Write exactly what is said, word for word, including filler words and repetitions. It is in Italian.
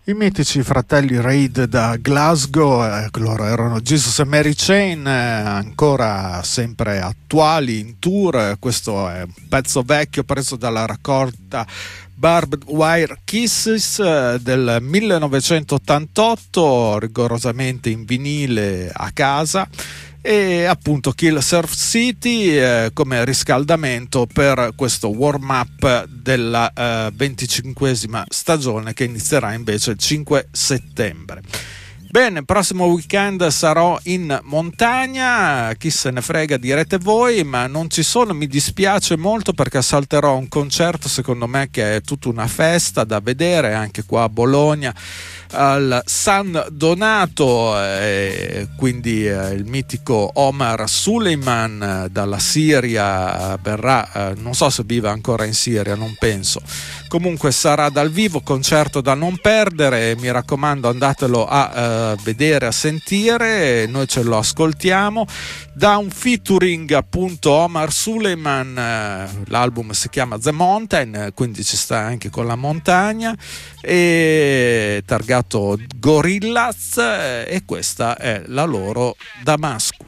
I mitici fratelli Reid da Glasgow, eh, loro erano Jesus e Mary Chain, eh, ancora sempre attuali in tour. Questo è un pezzo vecchio preso dalla raccolta Barbed Wire Kisses eh, del millenovecentottantotto, rigorosamente in vinile a casa. E appunto Kill Surf City eh, come riscaldamento per questo warm up della eh, venticinquesima stagione, che inizierà invece il cinque settembre. Bene, prossimo weekend sarò in montagna, chi se ne frega direte voi, ma non ci sono, mi dispiace molto, perché salterò un concerto secondo me che è tutta una festa da vedere anche qua a Bologna, al San Donato, eh, quindi eh, il mitico Omar Suleiman eh, dalla Siria verrà, eh, non so se vive ancora in Siria, non penso, comunque sarà dal vivo, concerto da non perdere, mi raccomando andatelo a eh, vedere, a sentire, noi ce lo ascoltiamo da un featuring appunto Omar Suleiman, eh, l'album si chiama The Mountain, quindi ci sta anche con la montagna, e targato Gorillaz, eh, e questa è la loro Damascus.